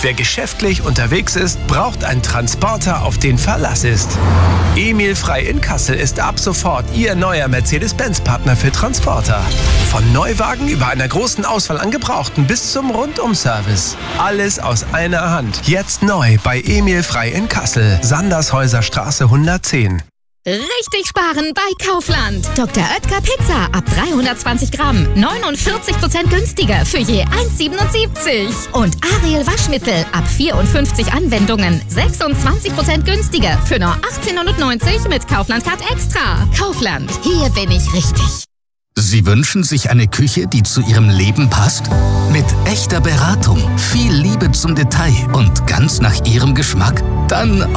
Wer geschäftlich unterwegs ist, braucht einen Transporter, auf den Verlass ist. Emil Frei in Kassel ist ab sofort Ihr neuer Mercedes-Benz-Partner für Transporter. Von Neuwagen über einer großen Auswahl an Gebrauchten bis zum Rundum-Service. Alles aus einer Hand. Jetzt neu bei Emil Frei in Kassel. Sandershäuser Straße 110. Richtig sparen bei Kaufland. Dr. Oetker Pizza ab 320 Gramm. 49% günstiger für je 1,77. Und Ariel Waschmittel ab 54 Anwendungen. 26% günstiger für nur 18,90 mit Kaufland Card Extra. Kaufland, hier bin ich richtig. Sie wünschen sich eine Küche, die zu Ihrem Leben passt? Mit echter Beratung, viel Liebe zum Detail und ganz nach Ihrem Geschmack? Dann